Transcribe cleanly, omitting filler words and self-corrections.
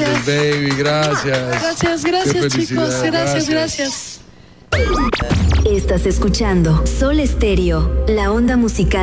felicidades, baby, gracias. Gracias, chicos. Gracias. Estás escuchando Sol Estéreo, la onda musical.